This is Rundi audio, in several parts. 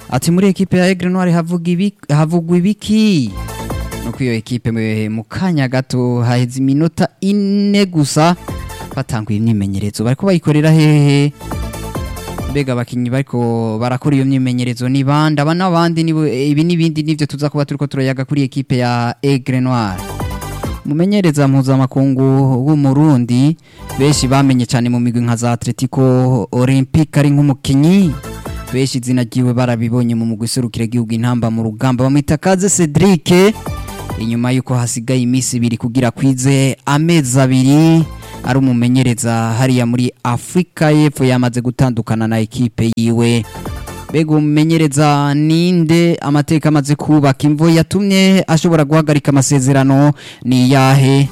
ati muri ekipe ya Aigle Noir havugwa ibiki nuko iyo ekipe mu kanya gato haheze iminota 4 gusa batanguye imyimenyerezo bariko bayikorera hehe mbega abakinyi bariko barakora iyo myimenyerezo ni bande n'abandi ibi n'ibindi nivyo tuza kuba turiko turayaga kuri ekipe ya Aigle Noir mumenyereza mpuzamakungu w'umurundi benshi bamenye cyane mu migwi nka za Atletico Olympique ari nk'umukinyi benshi izina ryiwe barabibonye mu mugwi serukira gihugu intamba mu rugamba bamwita Kaze Cedric inyuma yuko hasigaye imisi 2 kugira kwize amezi 2 ari umumenyereza hariya muri Afrika y'Epfo yamaze gutandukana na ekipe yiwe bego umumenyereza ninde amateka amaze kubaka imvo yatumye ashobora guhagarika amasezerano ni yahe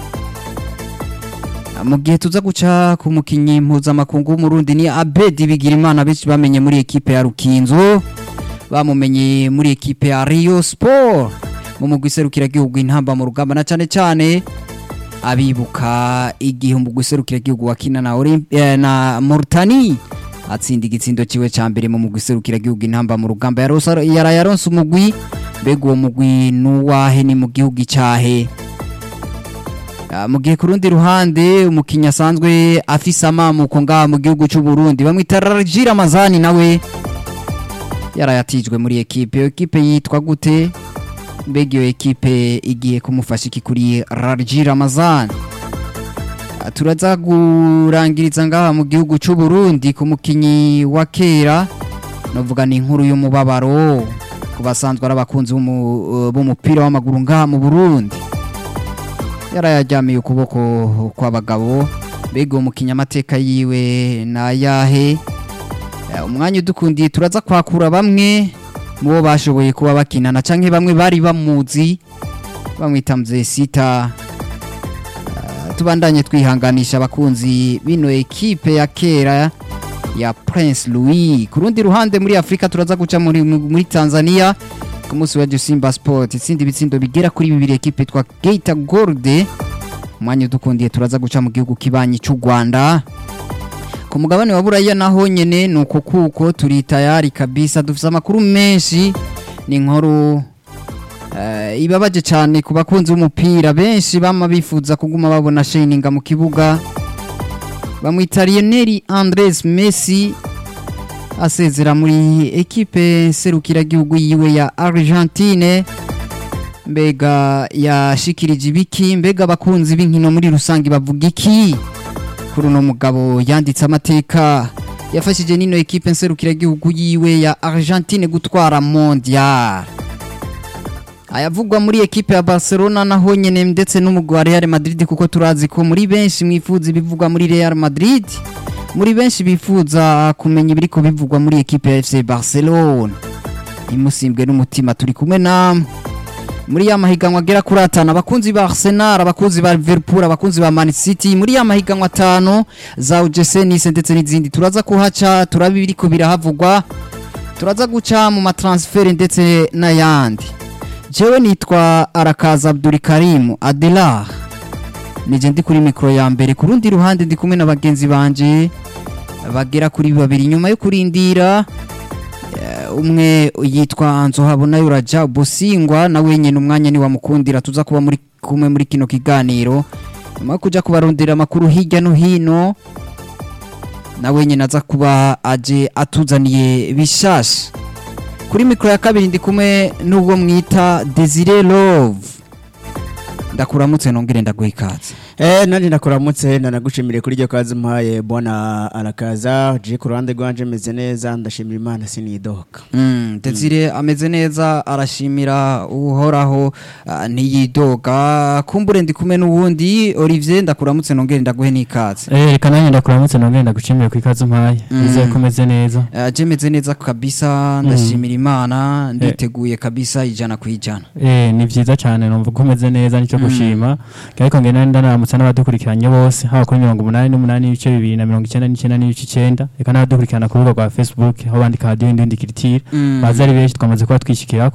mu gihe tuza guca ku mukinyi mpuzamakungu w'umurundi ni Abedi Bigirimana benshi bamenye muri ekipe ya Rukinzo bamumenye muri ekipe ya Rio Sport mu mugwi serukira gihugu intamba mu rugamba na cyane abibuka igihe mu mugwi serukira gihugu wakina na Mauritania atsinda igitsindo ciwe ca mbere mu mugwi serukira gihugu intamba mu rugamba yararonse umugwi bego uwo mugwi nuwahe ni mu gihugu cyahe mu gihe ku rundi ruhande umukinya asanzwe afise amamuko ngaha mu gihugu cy'u Burundi bamwita Rajira Ramazani nawe yarayatijwe muri ekipe yitwa gute mbega iyo ekipe igiye kumufasha iki kuri Rajira Ramazani turaza kurangiriza ngaha mu gihugu cy'u Burundi ku mukinyi wa kera novuga ni inkuru y'umubabaro kubasanzwe arabakunzi b'umupira w'amaguru ngaha mu Burundi yarayajyamiye ukuboko kw'abagabo mbega umukinya amateka yiwe na yahe umwanya udukundiye turaza kwakura bamwe mubo bashoboye kuba bakinana canke bamwe bari bamuzi bamwita Mzee Sita tubandanye twihanganisha abakunzi bino ekipe ya kera ya Prince Louis ku rundi ruhande muri Afrika turaza guca muri Tanzania ku munsi wa Simba Sport itsindi bitsindo bigera kuri 2 ekipe twa Geita Gold umwanya udukundiye turaza guca mu gihugu kibanyi cy'u Rwanda ku mugabane wa Buraya naho nyene nuko kuko turi tayari kabisa dufite amakuru menshi ni inkuru ibabaje cyane ku bakunzi b'umupira benshi bama bifuza kuguma babona shininga mu kibuga bamwita Lionel Andres Messi asezera muri ekipe serukira gihugu yiwe ya Argentine mbega yashikirije ibiki mbega abakunzi b'inkino muri rusangi bavuga iki kuri uno mugabo yanditse amateka yafashije nino ekipe serukira gihugu yiwe ya Argentine gutwara mondial ayavugwa muri ekipe ya Barcelona naho nyene ndetse n'umugwi wa Real Madrid kuko turazi ko muri benshi mwifuza ibivugwa muri Real Madrid muri benshi bifuza kumenya ibiri ko bivugwa muri ekipe ya FC Barcelona imusimbwe n'umutima turi kumwe namwe muri ya mahiganwa agera kuri 5 abakunzi ba Arsenal abakunzi ba Liverpool abakunzi ba Man City muri ya mahiganwa 5 za UGC Nice ndetse n'izindi turaza kuhaca turabiri ko birahavugwa turaza guca mu matransfer ndetse n'ayandi jewe nitwa Arakaza Abdul Karim Adelar nije ndi kuri micro ya mbere ku rundi ruhande ndi kumwe n'abagenzi banje bagera kuri 2 nyuma yo kurindira umwe yitwa Nzohabona Yuraja Bosingwa na wenyene umwanya ni wamukundira tuza kuba muri kumwe muri kino kiganiro nyuma kuja kubarondera makuru hirya no hino na wenyene aza kuba aje atuzaniye bishasha kuri micro ya kabiri ndi kumwe n'ubwo mwita Desire Love ndakuramutse nongere ndaguhikaze nandi ndakuramutse nanagushimire kuri ryo kazi mpaye bwana Arakaza je ku ruhande rwanje meze neza ndashimira Imana sinidoka Desire ameze neza arashimira uhoraho ntiyidoga kumbure ndi kumwe n'uwundi Olivier ndakuramutse nongere ndaguhe nikaze kananye ndakuramutse nongere ndagushimire ku ikaze mpaye ize komeze neza je meze neza kabisa ndashimira Imana nditeguye kabisa 100%. Ni vyiza cyane numva komeze neza nico gushima ariko ngene ndaramutse n'abadukurikiranye bose haba kuri 88 ibice 2 na 99 n'ibice 9 reka n'abadukurikirana ku rubuga rwa Facebook aho bandika Radio Indundikirtire baza ari benshi twamaze kuba twishikirako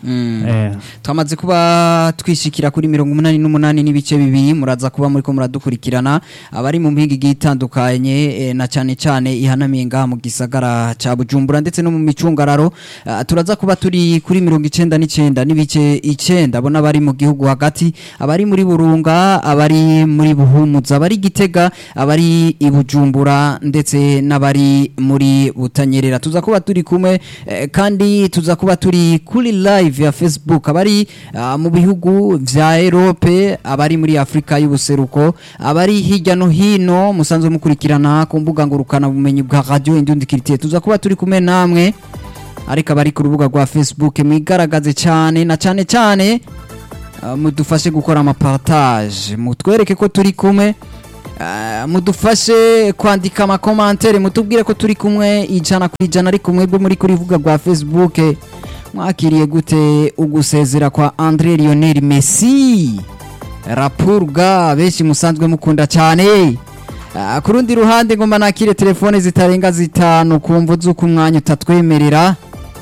twamaze kuba twishikira kuri 88 n'ibice bibiri muraza kuba muri ko muradukurikirana abari mu mpingi gitandukanye na cyane cyane ihanamiye ngaha mu gisagara ca Bujumbura ndetse no mu micungararo turaza kuba turi kuri 99 n'ibice 9 abona bari mu gihugu hagati abari muri Burunga abari muri Buhumuza abari Gitega abari i Bujumbura ndetse n'abari muri Butanyerera tuza kuba turi kumwe kandi tuza kuba turi kuri live ya Facebook abari mu bihugu vya Europe abari muri Afrika y'ubuseruko abari hirya no hino musanzwe mukurikirana ku mbuga ngurukana bumenyi bwa Radio Indundi Culture tuza kuba turi kumwe namwe ariko abari ku rubuga rwa Facebook mwigaragaze cyane na cyane cyane mudufashe gukora amapartage mutwereke ko turi kumwe mudufashe kwandika amakomantere mutubwire ko turi kumwe ijana ku ijana ariko mwebwe muri kuri rubuga rwa Facebook mwakiriye gute ugusezera kwa André Lionel Messi rapurga benshi musanzwe mukunda cyane ku rundi ruhande ngomba nakire telefone zitarenga zitanu kumva zuko umwanya utatwemerera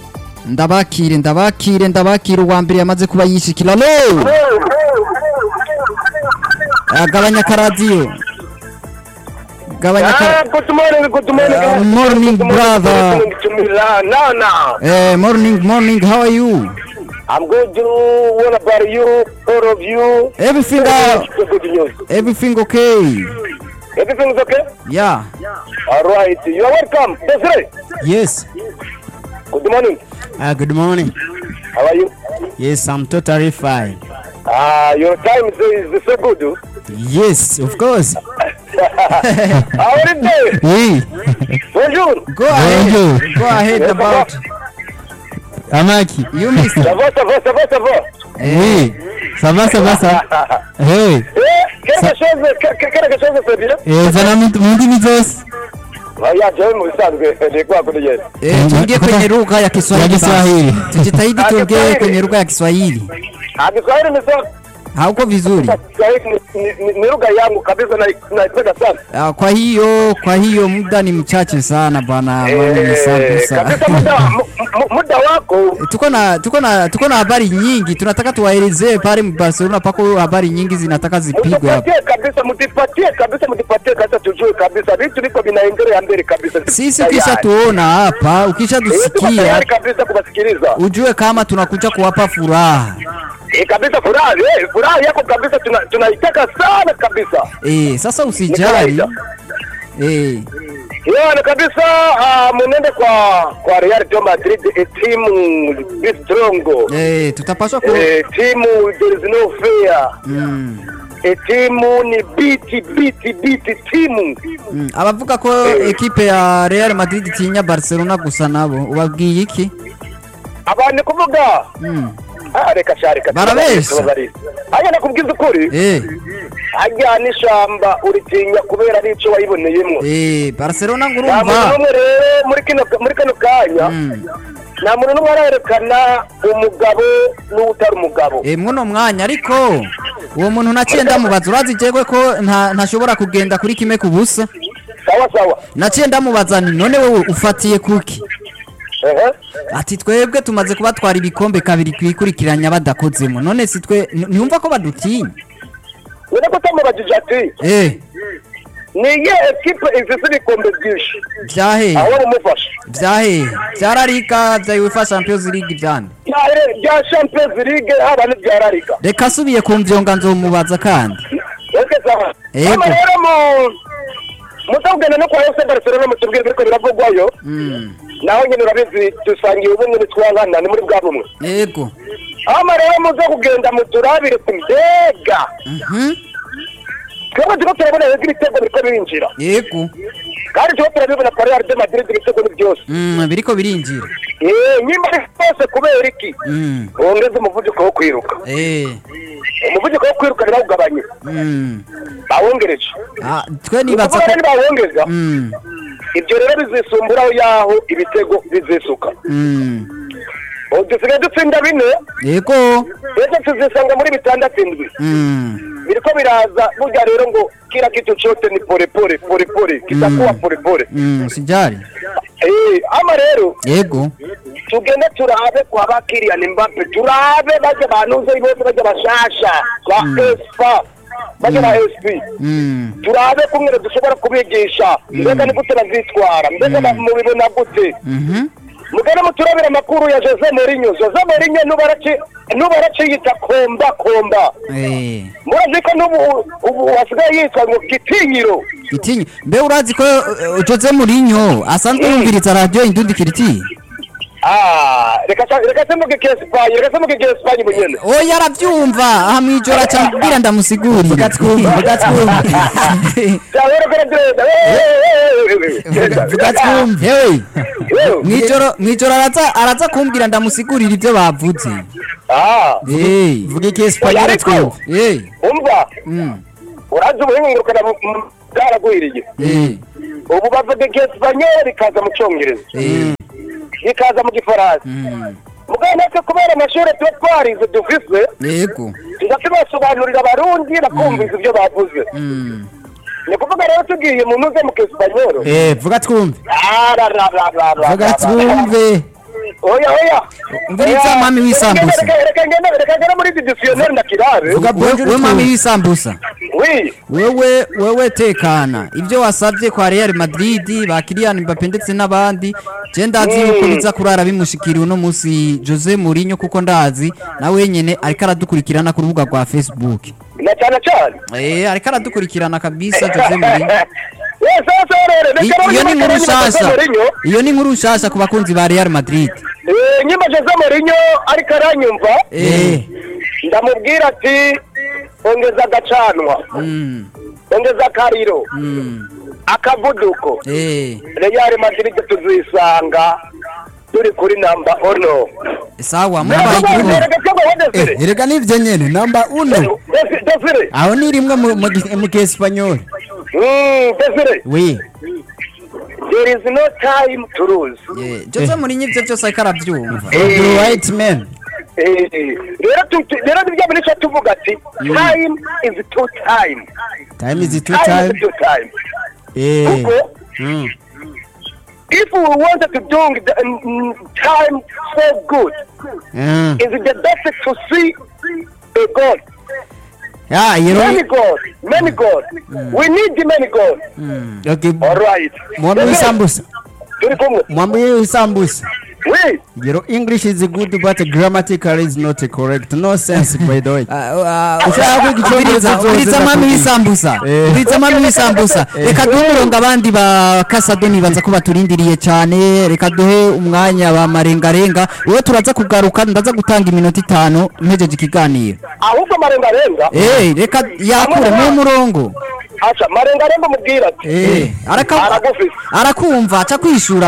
ndabakire uwa mbere yamaze kuba yishikira lo agabanya karadiyo good morning brother morning how are you? I'm good. What about you? All of you? Everything okay? Everything's okay? Yeah. All right. You are welcome. Desiree? Yes. Good morning. Good morning. How are you? Yes, I'm totally fine. Your time is so good. Yes, of course. How are you doing? Oui. Bonjour. Go ahead about Amaki. you mister. Ça va. Oui. Ça va. Hey. Quelque chose de bien. Zana mundimi zose. Ya jewe mu bisanzwe ndikuwa kuri yeye. Tuingie kwenye lugha ya Kiswahili. Tujitahidi tuongee kwenye lugha ya Kiswahili. Kiswahili ni sawa. Hauko vizuri. Ni lugha yangu kabisa na naipenda sana. Kwa hiyo muda ni mchache sana bwana. Kabisa muda wako. Tuko na habari nyingi. Tunataka tuwaelezee pale Barcelona pako habari nyingi zinataka zipigwe hapa. Mtipatie kabisa tujue kabisa vitu viko vinaendelea mbele kabisa. Sisi kisha tuona hapa, ukishadusikia kabisa kuwasikiliza. Ujue kama tunakuja kuwapa furaha. Kabisa furaha yako kabisa tunaitaka sana kabisa. Sasa usijali. Yana kabisa munende kwa Real Madrid timu strongo. Tutapaswa timu there is no fear. Timu ni biti timu. Abavuga ko ekipe ya Real Madrid tinya Barcelona gusa nabo ubabwiye iki? Abandi kuvuga reka barabesha aya nakubwiza ukuri ajya n'ishamba uritinya kubera nico wayiboneyemo Barcelona ngurumva muri kano kanya nta muntu n'umwe arerekana umugabo n'utari umugabo muno mwanya ariko uwo muntu naciye mubaza urazi jegwe ko ntashobora kugenda kuri kimwe kubusa sawa naciye ndamubaza none wewe ufatiye kuki ati twebwe tumaze kubatwara ibikombe kabiri kwikurikiranya badakozemo none si twe ntiyumva ko badutinya none ko tamubajije ati niye equipe ifise ibikombe byinshi byahe aho bamufasha byahe byararika bya UEFA Champions League byane bya Champions League haba ni byararika reka subiye kumvyonga nzomubaza kandi sawa rero mutagenda no kwa FC Barcelona mutubwire biriko biravugwayo naho nyene urabizi dusangiye ubumwe nitwangana ni muri bwa bumwe yego rero muzo kugenda muturabire kumbega twebwe turiko turabona ibitego biriko birinjira yego kandi turiko turabibona kwa Real Madrid ibitego ni byose biriko birinjira nyimba byose kubera iki ongeze umuvuduko wo kwiruka umuvuduko wo kwiruka birawugabanye bawongereje twe nibaza ko bawongeza ibyo rero bizisumburaho yaho ibitego bizisuka dusigaye dutsinda bine yego rero tuzisanga muri 6 biriko biraza burya rero ngo kila kitu chote ni pole kitakuwa pole sijari ama rero yego tugende turabe kwa ba Kylian Mbappe turabe baje banuze bose baje bashasha kwa Espa baje ba SP turabe kumwe dushobora kubigisha mbega ni gute bazitwara mbega mu bibona gute mugana muturabira makuru ya Jose Mourinho nubaraci yita komba murazi ko ubu wasigaye yitwa ngo Gitinyiro mbe urazi ko Jose Mourinho asanzwe yumviriza radio Indundi Kiriti reka semuge Espanye munyene oya aravyumva aha mwijora cyangwa ndamusigurira mwijoro araza kumbwira ndamusigurira ivyo bavuze vuga iki Espanye twumva umva urazi ubuhingurukana bwaragwiriye ubu bavuga Espanye rikaza mu Cyongereza ikaza mu Gifaransa mugana ko kubera amashuri tuba twarize dufise yego tugasobanurira abarundi bakumvise ibyo bavuze ni kuvuga rero tugiye mu muze mu Espanyol vuga twumve vuga twumve oya umviriza mami w'isambusa reka ngene muri dictionnaire ndakirabe vuga wewe mami w'isambusa oui wewe tekana ibyo wasavye kwa Real Madrid ba Kylian Mbappe ndetse n'abandi je ndazi yuko biza kurara bimushikiriwe no musi Jose Mourinho kuko ndazi nawe nyene ariko aradukurikirana ku rubuga rwa Facebook na cyane ariko aradukurikirana kabisa Jose Mourinho iyo ni nkuru nshasha ku bakunzi ba Real Madrid nyuma Jose Mourinho ariko aranyumva ndamubwira ati ongeza agacanwa ongeza akariro akavuduko Real Madrid tuzisanga turi kuri namba 1 sawa mbaye erega nivyo nyene namba 1 aho ni rimwe mu Espanyol Desire there is no time to lose Jose Mourinho ivyo byose ariko aravyumva the right man rero tujya muri cyo tuvuga ati time is two time if we wanted to do the time so good is it the best to see a God many God we need many God okay all right mwambi w'isambusa oui your English is good but grammatically is not correct no sense by the way uriza mami w'isambusa reka duhuronga abandi ba Kasadoni baza ko baturindiriye cyane reka duhe umwanya ba marengarenga wowe turaza kugaruka ndaza gutanga iminota 5 mpejeje ikiganiro ahubwo marengarenga reka yakure mu murongo acha marengarenga mubwira ati arakumva acha kwishura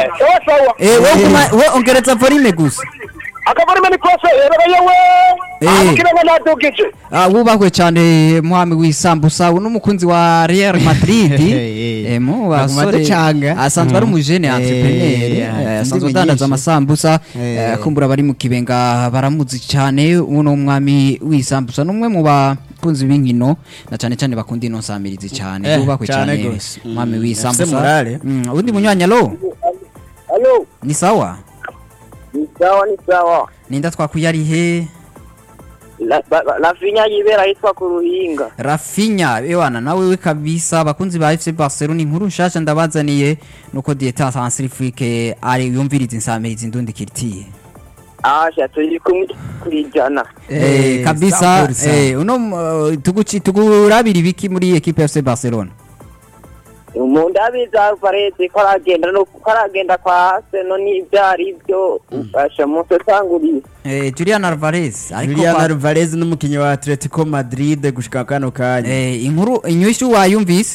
wewe ongereza volume gusa akabarime ni kose yewe akiranga nadugije wubahwe cyane mwami w'isambusa n'umukunzi wa Real Madrid mu basore asanzwe ari umujene entrepreneur asanzwe adandaza amasambusa kumbura bari mu kibenga baramuzi cyane uno mwami w'isambusa numwe mu bakunzi b'inkino na cyane bakunda ino samirizi cyane wubahwe cyane mwami w'isambusa undi munywanya lo allo ni sawa ni sawa ninda twakuyari he Rafinha yibera hitwa ku Ruhinga Rafinha ewana nawe we kabisa bakunzi ba FC Barcelona inkuru nshasha ndabazaniye nuko Dieta Sansrifike ari yumviriza insamirizi Indundi Kiriti turi kurijana kabisa uno tugurabira ibiki muri equipe ya FC Barcelona umundabiza Varese karagenda kwa Arsenal n'ibyari byo ufasha muto tanguriye Julian Alvarez n'umukinyi wa Atletico Madrid gushika kano kanya inkuru inyishu wayumvise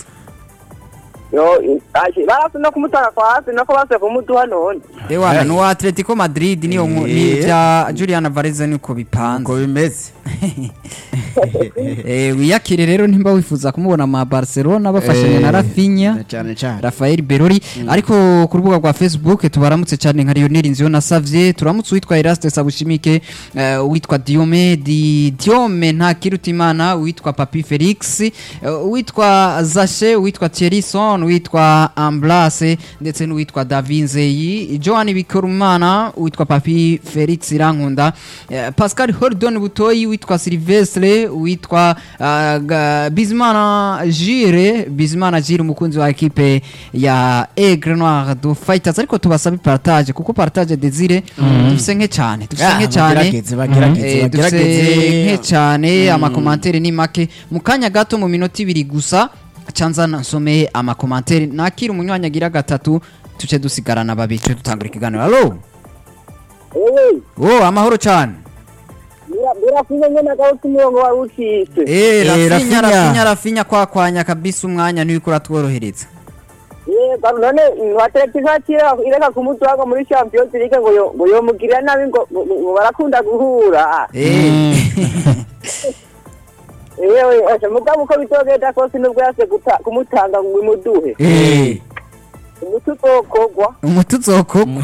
barafuna kumutaka kwa Arsenal ko base kumuduha none no Atletico Madrid ni bya Julian Alvarez niko bipanze uko bimeze wiyakire rero nimba wifuza kumubona ma Barcelona bafashanya na Rafinha cyane cyane Rafael Berori ariko ku rubuga rwa Facebook tubaramutse cyane nka Lionel Nzio na Savie turamutse witwa Eraste Sabushimike witwa Diome nta kirutimana witwa Papi Felix witwa Zache witwa Thierryson witwa Amblase ndetse n'uwitwa Davinzeyi Joan Bikorumana witwa Papi Felix Rankunda Pascal Hordon Butoyi witwa Silvestre witwa Bizimana Jire umukunzi wa equipe ya Aigle Noir du Fighters ariko tubasabe partage kuko partage Desire dufise nke cyane bagerageze cyane amakomantere ni make mu kanya gato mu minota 2 gusa canza nasomeye amakomantere nakira umunywanya gira gatatu tuce dusigarana babice dutangura ikiganiro allo amahoro cyane Rafinha nyene gauti murongo wa ushise Rafinha kwakwanya kabisa umwanya niwe kuratworohereza none waterekeza kira ireka kumutwaga muri Champions League ngo yo mugirira nabi ngo barakunda guhura acha mugabo uko bitogenda kose nubwo yase kumutanga ngo imuduhe umutuzokogwa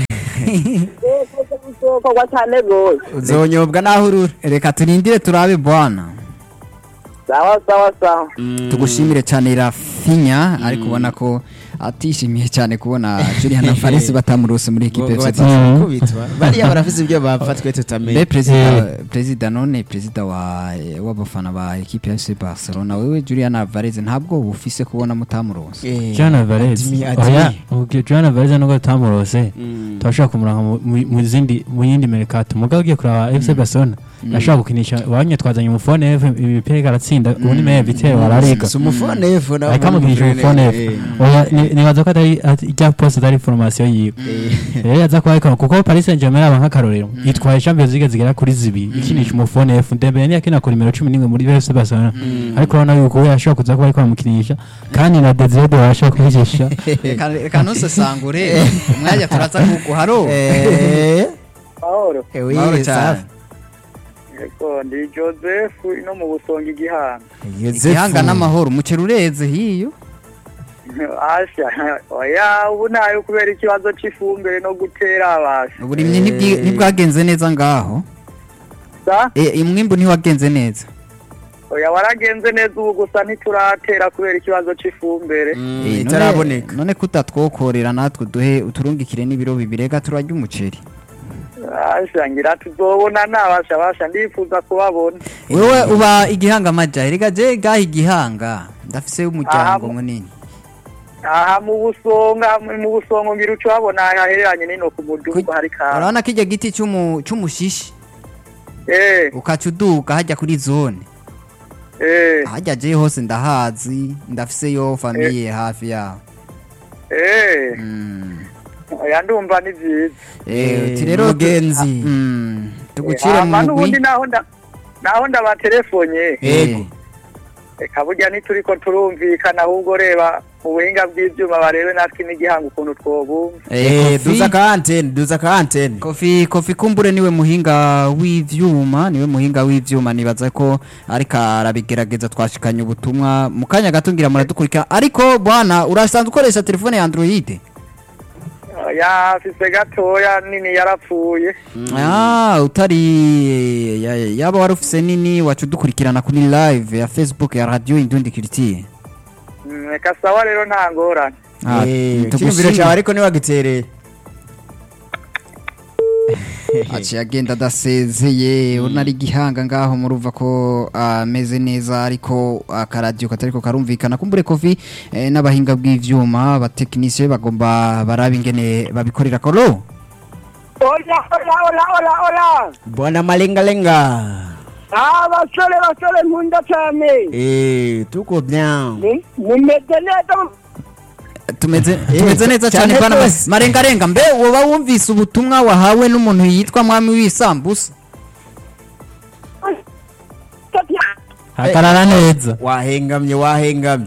uzonyobwa naho urura reka turindire turabe bwana sawa tugushimire cyane Rafinha ariko ubona ko atishimiye cyane kubona Julian Alvarez batamurose muri equipe kubitwa bariya barafise ibyo bafatwe tutamenye president w'abafana ba equipe ya FC Barcelona wewe Julian Alvarez ntabwo ufise kubona mutamurose Julian Alvarez Julian Alvarez nubwo tamurose twashaka kumuranga mu yindi mercato mugabo ugiye kuraba FC Barcelona nashaka gukinisha wanye twazanye umufone ibipega aratsinda ubundi me vitero warariga umufone na akamukinisha umufone nibaza ko atari ijya poste dari formation yiwe rero yaza kwa kuko Paris Saint-Germain aba nk'akarorero yitwaye Champions League zigera kuri 2 ikinisha umufone F Dembele yakina ku numero 11 muri FC Barcelona ariko urabona yuko yashaka kuza kuba ariko amukinisha kandi na Desire washaka kwigisha kanose sangure umwanya turaza kuguharo Paolo cyane ndi Joseph ino mu busonga igihanga n'amahoro mucero ureze hiyo asha oya ubu nayo kubera ikibazo cy'ifumbire no gutera abasha uburimye ntibwagenze neza ngaho umwimbu ntiwagenze neza oya waragenze neza ubu gusa ntituratera kubera ikibazo cy'ifumbire itaraboneka none kutatwokorera natwe duhe uturungikire n'ibiro bibirega turajya umuceri ngira tuzobona nabasha ndifuza kubabona wewe uba igihanga maja erega je gaha igihanga ndafise umuryango munini aha mu busongo ngira ucabona hahereranye nino ku muduga hari ka urabona kijya giti cy'umushishi ukacuduka hajya kuri zone hajya je hose ndahazi ndafise yo famille hafi yaho ndumva ni byiza rero mugenzi tugucire mu mugwi naho ndabatelefonye yego reka burya ntituriko turumvikana ahubwo reba mu buhinga bw'ivyuma barebe natwe n'igihanga ukuntu twobumva duza ka antene Kofi kumbure niwe muhinga w'ivyuma nibaza ko ariko arabigerageza twashikanye ubutumwa mu kanya gato ngira muradukurikira ariko bwana urasanzwe ukoresha telefone ya Android yafise gatoya nini yarapfuye utari yaba warufise nini wacu dukurikirana kuri live ya Facebook ya Radio Indundi Culture reka sawa rero nta ngorane tugusubira cyane ariko niwagitereye aci agenda dasezeye unari gihanga ngaho muruva ko ameze neza ariko akaradio katariko karumvikana kumbure Kofi n'abahinga bw'ivyuma abatekinisiye bagomba barabe ingene babikorera kolo Hola bwana malengalenga basole nkunda cyane tuko bien mumeze neza tumeze neza cyane bana marengarenga mbe woba wumvise ubutumwa wahawe n'umuntu yitwa mwami w'isambusa hakarara neza wahengamye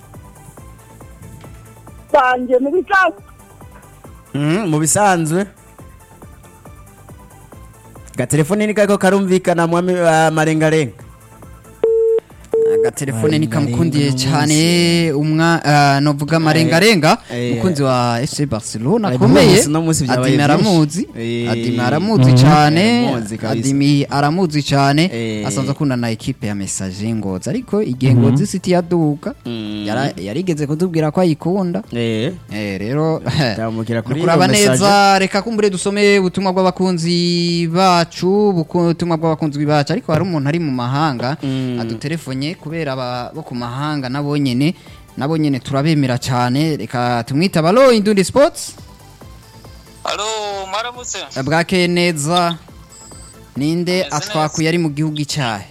banje mu bisanzwe mu bisanzwe Gatelefone ni kako karumvikana mwami marengarenga. agatelefone nikamukundiye cyane novuga marengarenga mukunzi wa FC Barcelona akomeye Adimi aramuzi cyane Adimi aramuzi cyane asanzwe akunda na equipe ya Message Ngozi ariko igihe Ngozi City yaduka yarigeze kutubwira ko ayikunda rero kuraba neza reka kumbure dusome ubutumwa bw'abakunzi bacu ariko hari umuntu ari mu mahanga adutelefone kubera bo ku mahanga nabo nyene turabemera cyane reka tumwita balo Indundi Sports. Allo maramutse bwake neza ninde atwakuye ari mu gihugu icyahe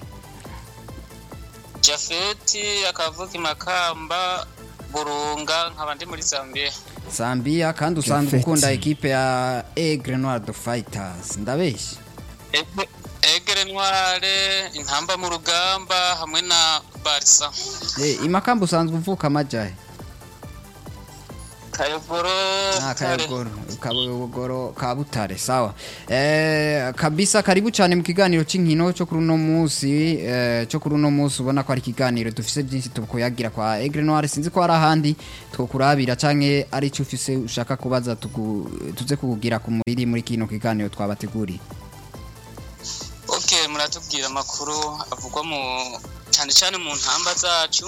Jafeti akavuka Makamba Burunga nkabandi muri Zambia kandi usanzwe ukunda equipe ya Aigle Noir de Fighters ndabeshye Aigle Noir intamba mu rugamba hamwe na Barca Imakamba usanzwe uvuka amajahe Kayogoro Kabutare sawa kabisa karibu cyane mu kiganiro c'inkino cyo kuri uno munsi ubona ko ari kiganiro dufise byinshi tukoyagira kwa Aigle Noir sinzi ko ari ahandi twokurabira canke ari cyo ufise ushaka kubaza tuze kugugira ku muriri muri kino kiganiro twabateguriye. Okay muratubwira amakuru avugwa mu cyane mu ntamba zacu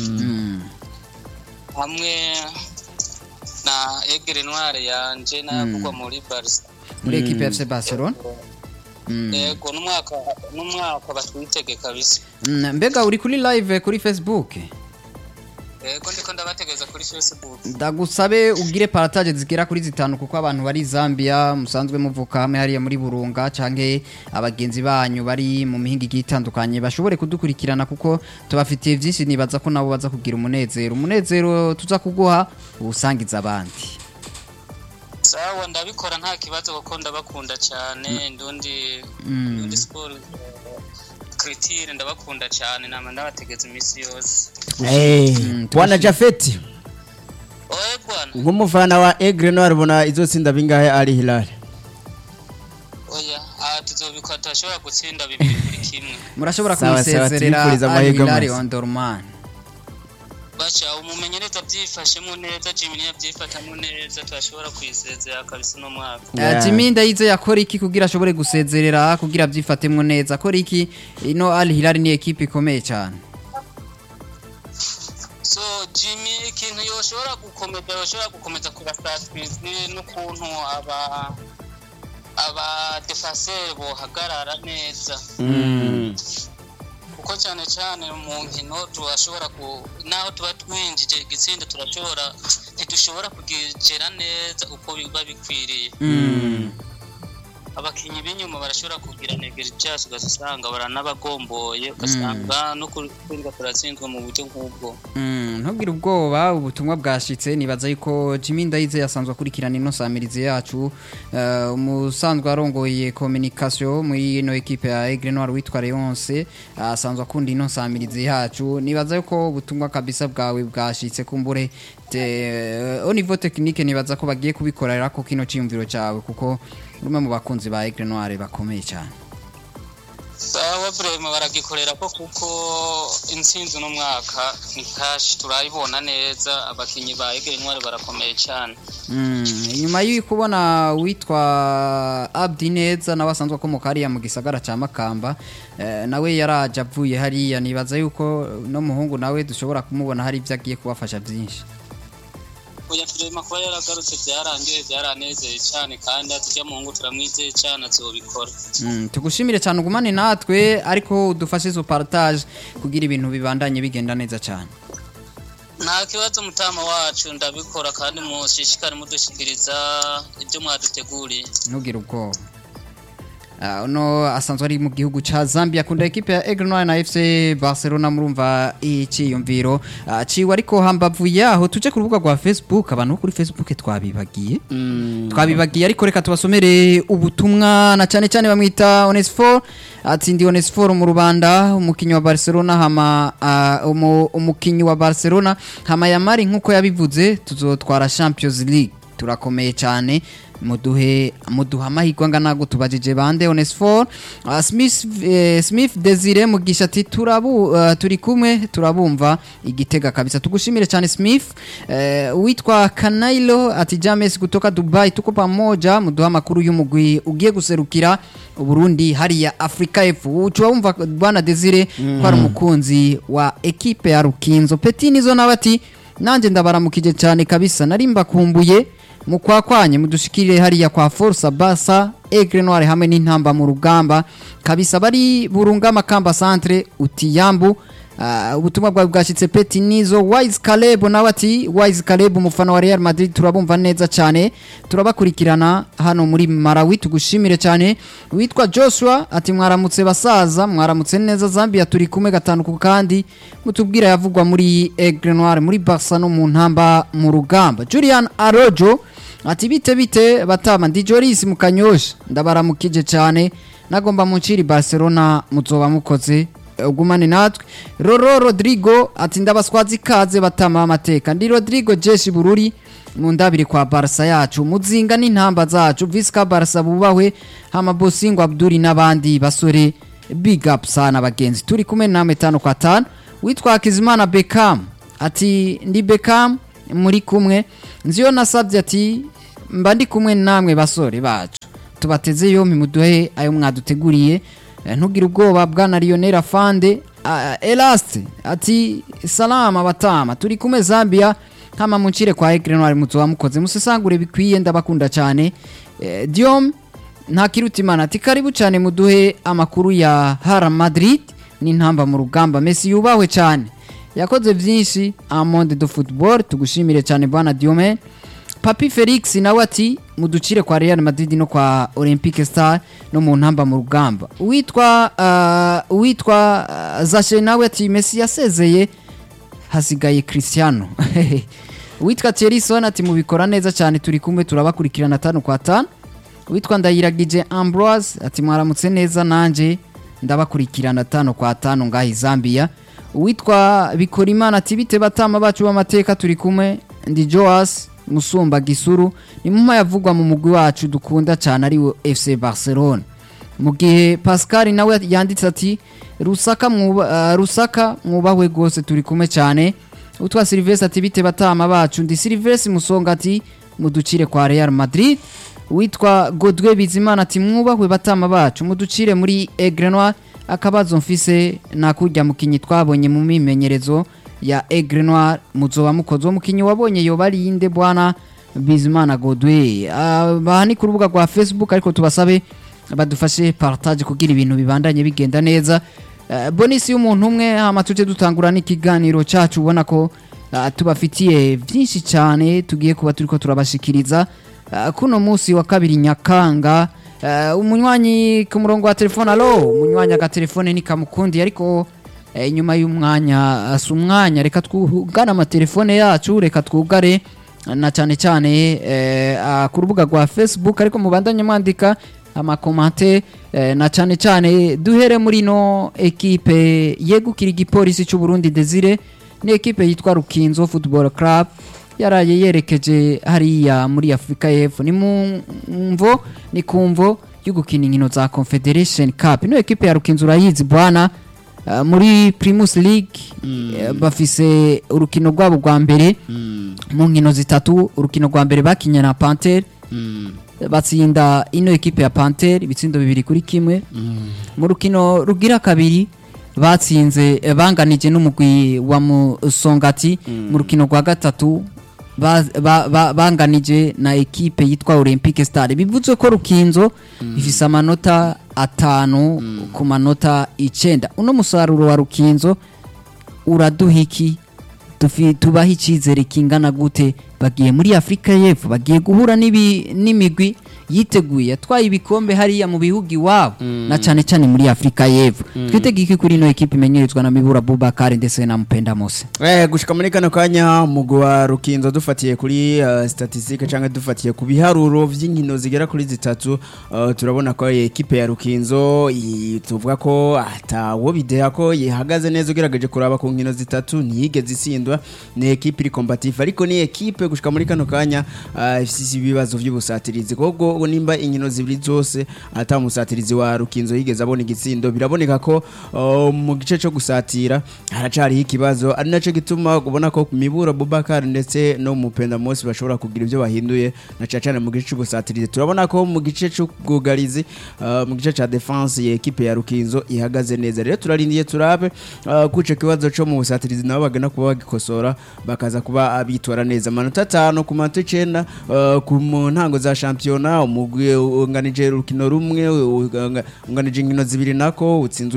hamwe na Aigle Noir yanje navugwa muri Barca muri equipe ya FC Barcelona yego numwaka batwitege kabisa mbega uri kuri live kuri Facebook yego ndiko ndabategeza kuri Facebook ndagusabe ugire partage zigera kuri 5 kuko abantu bari Zambia musanzwe muvuka hamwe hariya muri Burunga canke abagenzi banyu bari mu mihinga igitandukanye bashobore kudukurikirana kuko tubafitiye byinshi nibaza ko nabo baza kugira umunezero tuza kuguha usangiza abandi. Sawa ndabikora nta kibazo kuko ndabakunda cyane Indundi Sport Critique ndabakunda cyane nama ndabategeza imisi yose. Bwana Jafeti bwana nk'umufana wa Aigle Noir ubona izotsinda bingahe ari Hilal oya tuzobikora turashobora gutsinda 2-1 murashobora kumusezerera ari Hilal Ondorman bacha umumenyereza byifashemo neza Jimmy yabyifatamo neza turashobora kwisezera kabisa no mwaka Jimmy ndayize yakora iki kugira ashobore gusezerera kugira byifatemo neza akora iki ino Al Hilal ni equipe ikomeye cyane so Jimmy ikintu yoshobora gukomeza kubasatiriza n'ukuntu aba defenseur bohagarara neza kuko cyane mu nkino turashobora naho tuba twinjije igitsinda ntidushobora kugera neza uko biba bikwiriye abakinyi b'inyuma barashobora kugira negligence ugasanga baranabagomboye ugasanga no kwirirwa turatsinzwe mu buryo nk'ubwo ntugire ubwoba ubutumwa bwashitse nibaza yuko Jimmy Ndayize yasanzwe akurikirana ino samirize yacu umusanzwe arongoye communication muri ino equipe ya Aigle Noir witwa Leonce asanzwe akunda ino samirize yacu nibaza yuko ubutumwa kabisa bwawe bwashitse kumbure au niveau technique nibaza ko bagiye kubikorera ko kino cyumviro cyawe kuko rumwe mu bakunzi ba Aigle Noir bakomeye cyane. Sawa brema baragikorera ko kuko intsinzi no mwaka ni cash turayibona neza abakinyi ba Aigle Noir barakomeye cyane. Inyuma y'ikubona witwa Abdi neza nabasanzwe ko mukariya mu gisagara ca Makamba nawe yaraje avuye hariya nibaza yuko no muhungu nawe dushobora kumubona hari byagiye kubafasha byinshi. Oya turema kuba yaragarutse byaranezeye cyane kandi atujya mu ngo turamwizeye cyane azobikora. Tugushimire cyane ugumane natwe ariko udufashe zo partage kugira ibintu bibandanye bigenda neza cyane. Nta kibazo mutama wacu ndabikora kandi mushishikare mudushikiriza ibyo mwaduteguriye. Ntugire ubwoba. Uno asanzwe ari mu gihugu ca Zambia kunda equipe ya Aigle Noir na FC Barcelona murumva iciyumviro ciwe ariko hambavu yaho tuje ku rubuga rwa Facebook abantu kuri Facebook twabibagiye ariko reka tubasomere ubutumwa na cyane bamwita Onesfor atindi Onesfor mu Rubanda umukinyi wa Barcelona umukinyi wa Barcelona hama yamari nkuko yabivuze tuzotwara Champions League turakomeye cyane muduha amahirwe angana go tubajije bande Onesphore Smith Desire Mugisha ati turi kumwe turabumva Igitega kabisa tugushimire cyane Smith witwa Kanailo ati James kutoka Dubai tuko pamoja muduha makuru y'umugwi ugiye guserukira Burundi hari ya Afrika F ucu wumva bwana Desire ko ari umukunzi wa equipe ya Rukinzo Petinizo nabati nanje ndabaramukije cyane kabisa narimba kumbuye mukwakwanye mudushikirire hariya kwa Force Basa Aigle Noir hamwe n'intamba mu rugamba kabisa bari burunga makamba centre utiyambu ubutumwa bwa bwashitse Petinizo Wise Caleb nawati Wise Caleb umufana wa Real Madrid turabumva neza cyane turabakurikirana hano muri Malawi tugushimire cyane witwa Joshua ati mwaramutse basaza mwaramutse neza Zambia turi kumwe gatanu ku kandi mutubwira yavugwa muri Aigle Noir muri Barca no mu ntamba mu rugamba Julian Arojo ati bite batama ndi Joris mukanyosha ndabaramukije cyane nagomba munciri Barcelona muzoba mukoze ugumane natwe Roro Rodrigo ati ndabaswazi kaze batama amateka ndi Rodrigo Jeshi Bururi mu ndabiri kwa Barca yacu muzinga n'intamba zacu Visca Barca bubahwe hama Bosingo Abduri n'abandi basore big up sana bagenzi turi kumwe namwe 5 kwa 5 witwa Kizimana Beckham ati ndi Beckham muri kumwe nziyo nasabye ati mba ndi kumwe namwe basore bacu tubateze yompi muduhe ayo mwaduteguriye ntugira ubwoba bwana Lionel Afande Elaste ati salama batama turi kumwe Zambia kama muncire kwa Aigle Noir muzoba mukoze musesangure bikwiye ndabakunda cyane Diom nta kirutimana ati karibu cyane muduhe amakuru ya Real Madrid n'intamba mu rugamba Messi yubahwe cyane yakoze byinshi amonde do football tugushimire cyane bwana Diome Papi Felix nawe ati muducire kwa Real Madrid no kwa Olympique Star no mu ntamba mu rugamba witwa Zashe nawe ati Messi yasezeye hasigaye Cristiano witwa Thierryson ati mubikora neza cyane turi kumwe turabakurikirana 5 kwa 5 witwa Ndayiragije Ambroise ati mwaramutse neza nanje ndabakurikirana 5 kwa 5 ngahi Zambia witwa Bikorimana ati bite batama bacu b'amateka turi kumwe ndi Joas Musumba Gisuru ni muma yavugwa mu mugwi wacu dukunda cyane ari FC Barcelona mu gihe Pascal nawe yanditse ati Rusaka mwubahwe gose turi kumwe cyane utwa Silvestre ati bite batama bacu ndi Silvestre Musonga ati muducire kwa Real Madrid witwa Godwe Bizimana ati mwubahwe batama bacu muducire muri Aigle Noir akabazo mfise nakujya mukinyi twabonye mu mimenyerezo ya Aigle Noir muzoba mukozo mukinyi wabonye yo barinde bwana Bizimana Godwe bahani ku rubuga rwa Facebook ariko tubasabe badufashe partage kugira ibintu bibandanye bigenda neza bonisi y'umuntu umwe amatuje dutangura n'ikiganiro cyacu ubona ko tubafitiye byinshi cyane tugiye kuba turiko turabashikiriza kuno munsi wa kabiri Nyakanga umunywanyi ku murongo wa telefone umunywanyi aga telefone ni kamukundi ariko nyuma y'umwanya asumwanya reka twugana amatelefone yacu reka twugare na cyane ku rubuga rwa Facebook ariko mubandanye mwandika amakomante na cyane duhere muri no equipe yegukira igipolisi cy'u Burundi Desire ni equipe yitwa Rukinzo Football Club yaraye yerekeje hariya muri Afrika y'Epfo ni kumvo y'ugukina inkino za Confederation Cup no equipe ya Rukinzo urayizi bwana muri Primus League bafise urukino rwabo rwa mbere mu nkino zitatu urukino rwa mbere bakinya na Panther batsinda ino equipe ya Panther ibitsindo 2-1 mu rukino rugira kabiri batsinze banganije n'umugwi wa Musongati mu rukino rwa gatatu banganije na equipe yitwa Olympique Star bivuze ko Rukinzo ifise amanota 5 ku manota 9 uno musaruro wa Rukinzo uraduhiki tubaha icyizere kingana gute bagiye muri Afrika y'Epfo bagiye guhura n'imigwi yiteguye yatwaye ibikombe hariya mu bihugu iwabo na cyane cyane muri Afrika y'Epfo twitege iki kuri ino ekipe imenyerizwa na Mibura Boubacar ndetse na Mpenda Mose gushika muri kano kanya umugwi wa Rukinzo dufatiye kuri statistique cyangwa dufatiye ku biharuro vy'inkino zigera kuri zitatu turabona ko ekipe ya Rukinzo tuvuga ko atawo bidea ko yihagaze neza ugerageje kuraba ku nkino zitatu ntiyigeze isindwa ni ekipe iri combative ariko ni ekipe gushika muri kano kanya ifise ibibazo by'ubusatirizi koko nimba inkino zibiri zose ata musatirizi wa Rukinzo yigeze abona igitsindo biraboneka ko mu gice cyo gusatira haracari ikibazo ari naco gituma ubona ko Mibura Boubacar ndetse no Mpenda Mose bashobora kugira ibyo bahinduye na cyane mu gice cy'ubusatirizi turabona ko mu gice cy'ubwugarizi mu gice cya defense ya ekipe ya Rukinzo ihagaze neza rero turarindiye turabe kuce kibazo cyo mu busatirizi nabo bagana kuba bagikosora bakaza kuba abitora neza amanota 5 ku manota 9 ku ntango za championa umugwi unganije urukino rumwe unganije inkino zibiri nako utsinze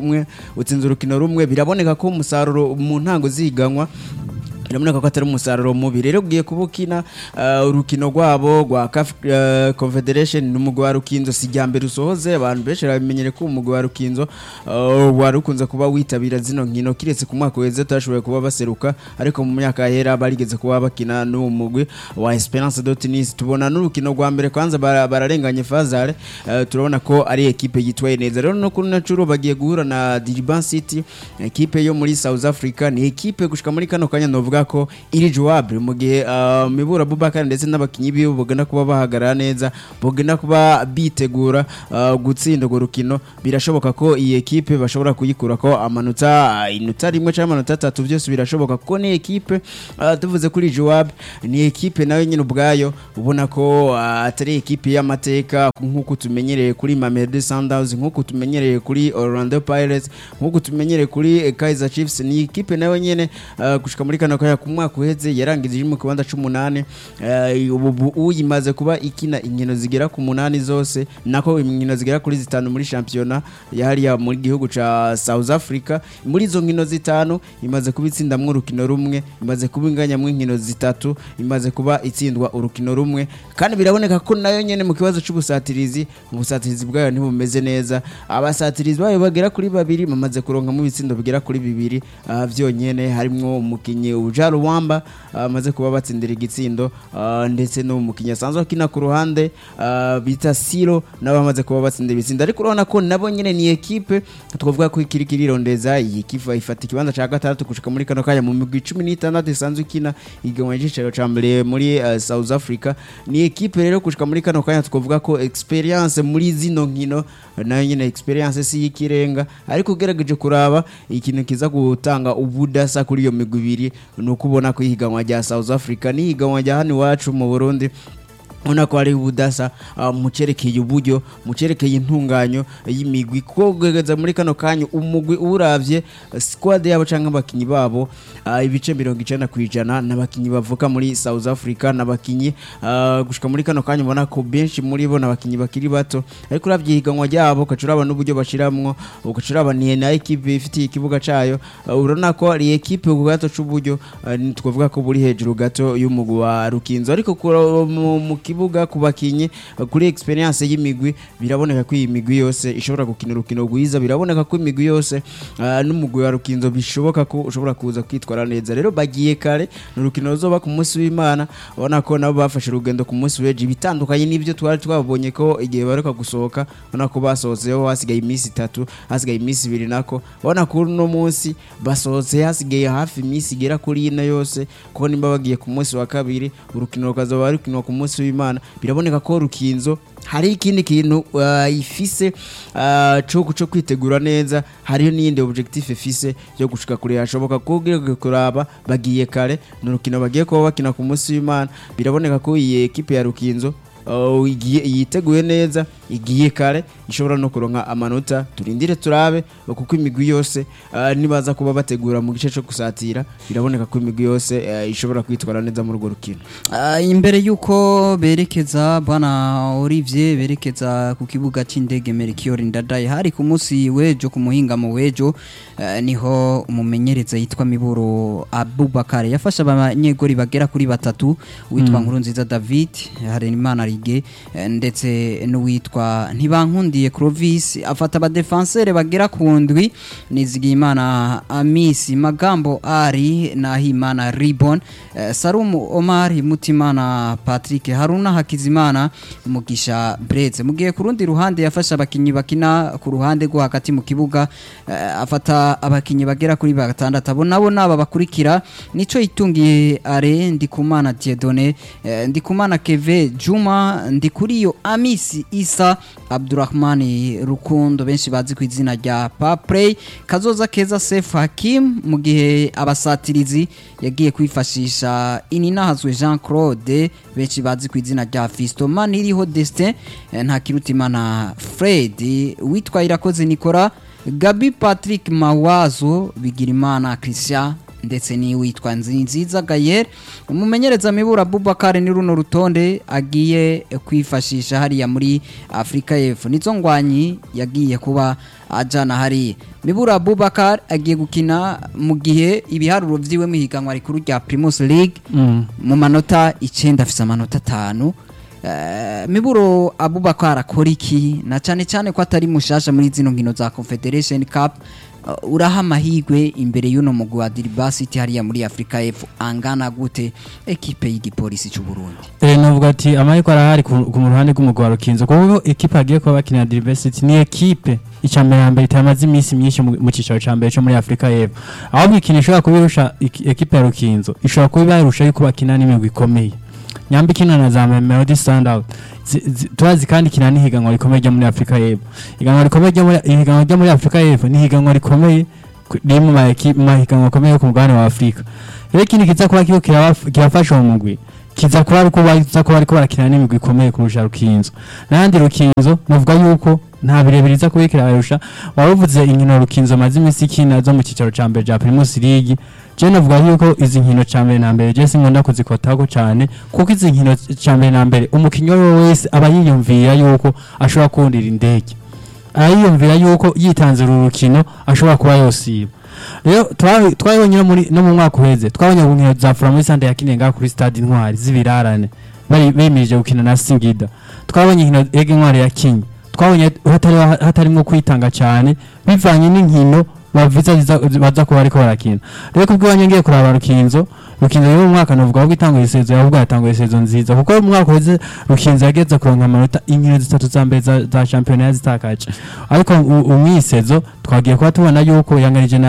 urukino rumwe biraboneka ko umusaruro mu ntango ziganwa biramureka ko atari umusaruro mubi rero ugiye kubukina urukino rwabo rwa CAF Confederation n'umugwi wa Rukinzo sijyambere usohoze abantu benshi babimenyere ko umugwi wa Rukinzo warukunze kuba witabira zino nkino kiretse ku mwaka weze tashoboye kuba baseruka ariko mu myaka yera barigeze kuba bakina n'umugwi wa Esperance de Tunis tubona n'urukino rwa mbere kwanza bararenganye Fazare turabona ko ari ekipe yitwaye neza rero no kuri Nacuro bagiye guhura na Durban City ekipe yo muri South Africa ni ekipe gushika muri kano kanya novuga ko iri jouable mu gihe Mibura Boubacar ndetse n'abakinyi bibo bogenda kuba bahagarara neza bogenda kuba bitegura gutsinda go rukino birashoboka ko iyi ekipe bashobora kuyikura ko inota rimwe cyangwa amanota 3 byose birashoboka ko ni ekipe tuvuze kuri jouable ni ekipe nayo nyine ubwayo ubona ko atari ekipe y'amateka nkuko tumenyereye kuri Mamelodi Sundowns nkuko tumenyereye kuri Orlando Pirates nkuko tumenyereye kuri Kaizer Chiefs ni ekipe nayo nyine gushika muri kano ku mwaka uheze yarangije mu kibanza 18 ubu uyimaze kuba ikina inkino zigera ku 8 zose nako inkino zigera kuri 5 muri championa yahariya muri gihugu ca South Africa muri zo nkino 5 imaze kubitsinda mu rukino rumwe imaze kubinganya mu nkino 3 imaze kuba itsindwa urukino rumwe kandi biraboneka ko nayo nyene mu kibazo cy'ubusatirizi ubusatirizi bwayo ntibumeze neza abasatirizi bayo bagera kuri 2 bamaze kuronka mu bitsindo bigera kuri 2 vyonyene harimo umukinyi Ujaro Wamba amaze kuba batsindira igitsindo ndetse no mukinya sanzwe kina ku ruhande bita Siro nabo bamaze kuba batsindira ibitsindo ariko urabona ko nabo nyene ni ekipe twavuga ko ikirikiri rondeza iyi kifa ifata ikibanza ca gatatu gushika muri kano kanya mu migwi 16 isanzwe kina igomwe y'igiciro ca mbere muri South Africa ni ekipe rero gushika muri kano kanya twavuga ko experience muri zino nkino nayo nyene experience si yikirenga ariko ugerageje kuraba ikintu kiza gutanga ubudasa kuri iyo migwi ibiri nuko ubona ko ihiganwa rya South Africa ni ihiganwa rya hano iwacu mu Burundi ona ko ari ubudasa mucerekeye uburyo mucerekeye intunganyo y'imigwi ko gagaza muri kano kanyu umugwi uravye squad yabo canke abakinyi babo ibice 90% n'abakinyi bavuka muri South Africa n'abakinyi gushika muri kano kanyu ubona ko benshi muri bo n'abakinyi bakiri bato ariko uravye ihiganwa ryabo ukacuraba n'uburyo bashiramwo ukacuraba ni na equipe ifite ikibuga cayo urona ko ari equipe ku gato c'uburyo twavuga ko buri hejuru gato y'umugwi wa Rukinzo ariko mu kibuga kubakinyi kuri experience y'imigwi biraboneka ko iyi migwi yose ishobora gukina urukino rwiza biraboneka ko imigwi yose n'umugwi wa Rukinzo bishoboka ko ushobora kuza kwitwara neza rero bagiye kare n'urukino ruzoba ku munsi w'Imana ubona ko nabo bafashe urugendo ku munsi w'ejo bitandukanye n'ibyo twari twabonye ko igihe baruka gusohoka ubona ko basohotseho hasigaye iminsi 3 hasigaye iminsi 2 nako ubona ko no munsi basohotse hasigaye hafi iminsi igera kuri ine yose ko nimba bagiye ku munsi wa kabiri urukino rukazoba rukino ku munsi w'Imana biraboneka ko Rukinzo hari ikindi kintu ifise cyo kwitegura neza hariyo n'iyindi objectif ifise yo gushika kure hashoboka ko kuraba bagiye kare n'urukino bagiye kuba bakina ku munsi w'Imana biraboneka ko iyi equipe ya Rukinzo yiteguye neza igiye kare ishobora no kuronka amanota turindire turabe kuko imigwi yose nibaza kuba bategura mu gice cyo gusatira biraboneka ko imigwi yose ishobora kwitwara neza muri urwo rukino. Imbere yuko berekeza bwana Olivier berekeza ku kibuga c'indege Melchior Ndadaye hari ku munsi wejo ku muhinga mu wejo niho umumenyereza yitwa Miburo Abubakar yafasha abanyegori bagera kuri batatu witwa Nkurunziza David Harenimana Rige ndetse n'uwitwa Ntibankundiye Clovis afata aba defenseur bagera ku ndwi Nizigimana Amisi Magambo Ari Nahimana Ribon Sarumu Omar Mutimana Patrick Haruna Hakizimana Mugisha Breze mugiye ku rundi ruhande yafasha abakinyi bakina ku ruhande rwo hagati mu kibuga afata abakinyi bagera kuri batandatu abo nabo naba bakurikira nico itungiye are Ndikumana Dieudonné Ndikumana Keve Juma Ndikuriyo Amisi Isa Abdurrahmani Rukundo benshi bazi ku izina rya Paplay Kazoza Keza Sef Hakim mu gihe abasatirizi yagiye kwifashisha Ininahazwe Jean Claude benshi bazi ku izina rya Fisto Maniriho Destin Ntakirutimana Fred witwa Irakoze Nicola Gabi Patrick Mawazo Bigirimana Christian ndetse ni witwa Nzinziza Gayer umumenyereza Mibura Abubakar ni runo rutonde agiye kwifashisha hariya muri Afrika y'Epfo nizo ngwanyi yagiye kuba ajana hari Mibura Abubakar agiye gukina mu gihe ibiharuro vyiwe mu higanwa rikuru rya Primus League mu manota 9 afise amanota 5 Miburo Abubakar akora iki na cyane ko atari mushasha muri zino nkino za Confederation Cup uraha amahigwe imbere y'uno mugwi wa Diriba City hariya muri Afrika y'Epfo angana gute ekipe y'igipolisi cy'u Burundi navuga ati amahigwe arahari ku ruhande rw'umugwi wa Rukinzo kuko ekipe agiye kuba bakinira Diriba City ni ekipe icambere yambere itamaze iminsi myinshi mu cicaro cambere cyo muri Afrika y'Epfo aho bikini ishobora kubirusha ekipe ya Rukinzo ishobora kubirusha yuko bakina n'imigwi ikomeye nyambi kina na za Melody Standout twazi kandi kina ni higanwa rikomeye ryo muri Afrika y'Epfo higanwa ryo muri Afrika y'Epfo ni higanwa rikomeye rimwe mu higanwa rikomeye ku mugabane wa Afrika rero kindi kiza kuba kiyo kirafasha mu mugwi kiza kuba ariko barakina n'imigwi ikomeye kurusha Rukinzo n'andi Rukinzo navuga yuko nta birebiriza kubikira barusha waruvuze inkino Rukinzo maze imisi kina zo mu cicaro cambere ja Primus League je navuga yuko izi nkino cambere na mbere je sinkunda kuzikotako cyane kuko izi nkino cambere na mbere umukinyo wese aba yiyumvira yuko ashobora kundira indege ayiyumvira yuko yitanze urukino ashobora kuba yosiba rero twabonye no mu mwaka uheze twabonye inkino za Flambeau Sande yakinenga kuri stade Intwari zibirarane bari bemeje gukina na Singida twabonye inkino Ege Intwari yakinye twabonye hatarimo kwitanga cyane bivanye n'inkino baza kuba ariko barakina rero kubwanye ngiye kuraba Rukinzo rero mu mwaka navuga ko itangwa isezo yavuga yatangwa isezo nziza kuko mu mwaka weze Rukinzo yageze kuronka amanota inkino zitatu za mbere za championnat yazitakaje ariko umwisezo twagiye kuba tubona yuko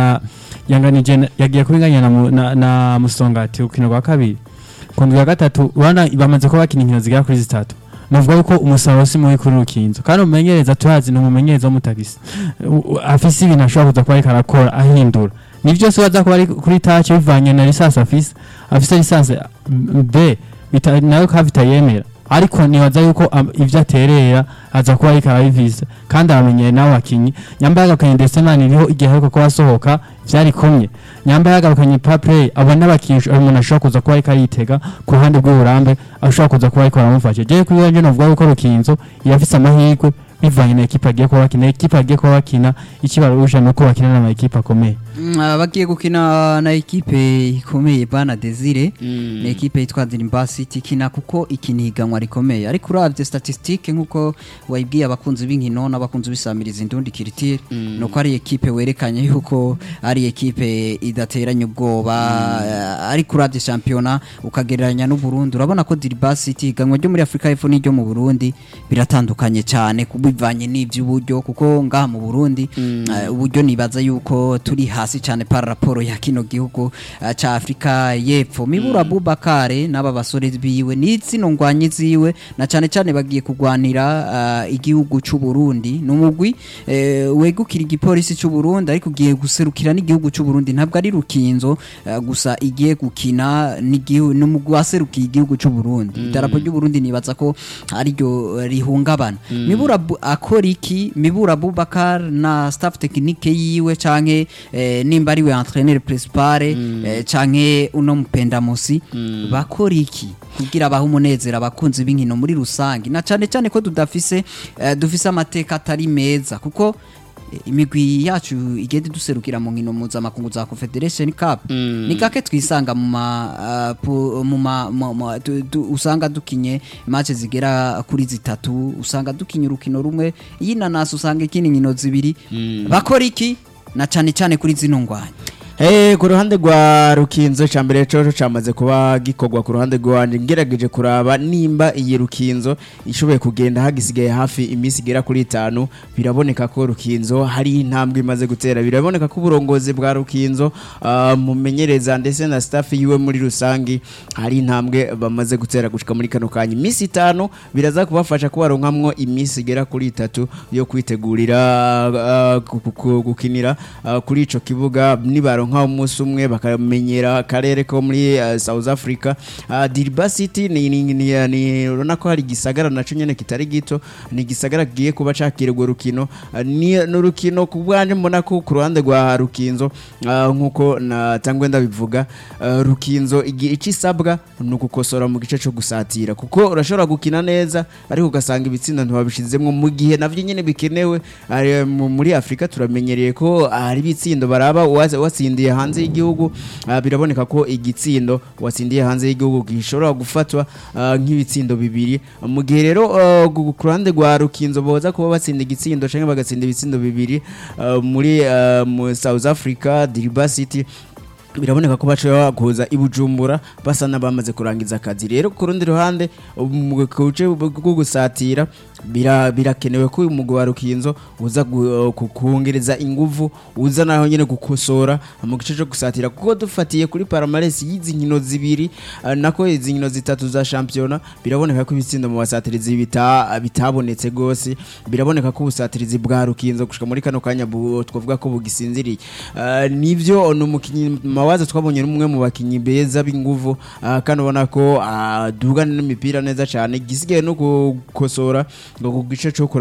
yanganije yagiye kubinganya na Musongati ukino rwa kabiri kundi ya gatatu bana bamaze ko bakina inkino zigera kuri zitatu navuga yuko umusaruro si muri kuri Rukinzo kandi umumenyereza turazi no umumenyereza w'umutagisi afise ibintu ashobora kuza kuba ariko arakora ahindura nivyo se waza kuba ari kuri touch bivanye na lisansi afise lisansi B nayo kavita yemera ariko nibaza yuko ivyo aterera aza kuba ariko arabivise kandi aramenyeye nawe akinyi nyambaye agakenye ndetse nani niho igihe ariko ko asohoka vyari komye nyambaye agakenye Paplay abona bakinisha umuntu ashobora kuza kuba ariko yitega ku ruhande rw'uburambe ashobora kuza kuba ariko aramufasha je kuyanje navuga yuko Rukinzo yafise amahirwe bivanye na ekipa agiye kuba bakina ikibarusha nuko bakina na ekipa akomeye bagiye gukina na ekipe ikomeye bana Desire na ekipe yitwa Diriba City kina kuko ikiniganwa rikomeye ariko uravye statistique nkuko wayibwiye abakunzi b'inkino n'abakunzi bisamiriza indundi kiritire nuko ari ekipe werekanye yuko ari ekipe idateranye ubwoba ariko uravye championnat ukagereranya n'u Burundi urabona ko Diriba City iganwa ryo muri Afrika y'Epfo n'iryo mu Burundi biratandukanye cyane kubivanye n'ivy'uburyo kuko ngaha mu Burundi uburyo nibaza yuko turi hasi hasi cyane par rapport ya kino gihugu ca Afrika y'Epfo. Mibura Bubakare n'aba basore biwe n'itsino ngwanyi ziwe na cyane cyane bagiye kugwanira igihugu c'u Burundi n'umugwi wegukira igipolisi c'u Burundi ariko ugiye guserukira n'igihugu c'u Burundi ntabwo ari Rukinzo gusa igiye gukina n'umugwi waserukiye igihugu c'u Burundi. Idarapo ry'u Burundi nibaza ko ari ryo rihungabana. Mibura akora iki? Mibura Bubakar na staff technique yiwe canke nimba ari we entraîneur principal canke uno Mpenda Musi bakora iki kugira baho umunezero abakunzi b'inkino muri rusangi na cyane cyane ko dufise amateka atari meza kuko imigwi yacu igende duserukira mu nkino mpuzamakungu za Confederation Cup ni gake twisanga usanga dukinye match zigera kuri zitatu usanga dukinye urukino rumwe yinanasi usanga ikindi nkino zibiri bakora iki na cyane cyane kuri zino ngwanya. Ku ruhande rwa Rukinzo cambere cyo cyamaze kuba gikorwa ku ruhande rwanje ngerageje kuraba nimba iyi Rukinzo ishoboye kugenda hagisigaye hafi imisi gera kuri 5 biraboneka ko Rukinzo hari intambwe imaze gutera biraboneka ko uburongozi bwa Rukinzo mumenyereza ndetse na staff yiwe muri rusangi hari intambwe bamaze gutera gushika muri kano kanya imisi 5 biraza kubafasha kubaronkamwo imisi gera kuri 3 yo kwitegurira gukinira kuri ico kibuga nibaro nka umunsi umwe bakamenyera karere ko muri South Africa. Diriba City ni urabona ko hari gisagara naco nyene kitari gito ni gisagara giye kuba cakirego rukino ni n'urukino kubwanje mbona ko ku ruhande rwa Rukinzo nkuko natangwe ndabivuga Rukinzo icisabwa nukukosora mu gice cyo gusatira kuko urashobora gukina neza ariko ugasanga ibitsinda ntibabishizemwe mu gihe navyo nyene bikenewe muri Afrika turamenyereye ko ari bitsindo baraba watsindiye hanze y'igihugu biraboneka ko igitsindo watsindiye hanze y'igihugu gishobora gufatwa nk'ibitsindo bibiri mu gihe rero ku ruhande rwa Rukinzo boza kuba batsinda igitsindo canke bagatsinda ibitsindo bibiri muri South Africa Diriba City biraboneka ko baca kuza ibujumbura basa nabamaze kurangiza akazi rero ku rundi ruhande mu kuce bwo gusatira birakenewe ko umugwi wa Rukinzo uza kukongereza inguvu uza naho nyene gukosora mu gice cyo gusatira kuko dufatiye kuri palmarès y'izi nkino zibiri nako izi nkino zitatu za championnat biraboneka ko ibitsindo mu basatirizi bitabonetse gose biraboneka ko ubusatirizi bwa Rukinzo gushika muri kano kanya twavuga ko bugisinziriye nivyo n'umukinyi mawaza twabonye n'umwe mu bakinyi beza b'inguvu kandi ubona ko dugana n'imipira neza cyane gisigaye no gukosora ngo ku gice cyo